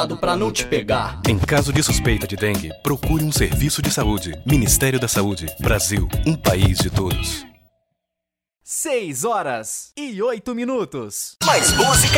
cuidado pra não te pegar. Em caso de suspeita de dengue, procure um serviço de saúde. Ministério da Saúde. Brasil, um país de todos. 6 horas e 8 minutos. Mais música.